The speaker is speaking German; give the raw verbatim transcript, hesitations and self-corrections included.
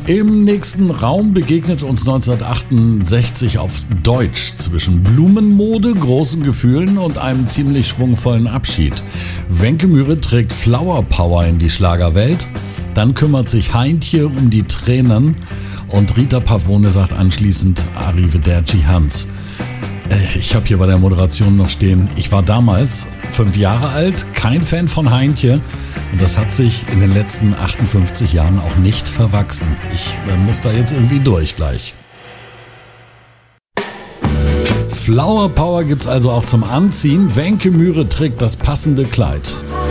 Im nächsten Raum begegnet uns neunzehnhundertachtundsechzig auf Deutsch zwischen Blumenmode, großen Gefühlen und einem ziemlich schwungvollen Abschied. Wenke Myhre trägt Flower Power in die Schlagerwelt, dann kümmert sich Heintje um die Tränen und Rita Pavone sagt anschließend Arrivederci Hans. Ich habe hier bei der Moderation noch stehen, ich war damals fünf Jahre alt, kein Fan von Heintje und das hat sich in den letzten achtundfünfzig Jahren auch nicht verwachsen. Ich äh, muss da jetzt irgendwie durch gleich. Flower Power gibt's also auch zum Anziehen. Wenke Myhre trägt das passende Kleid.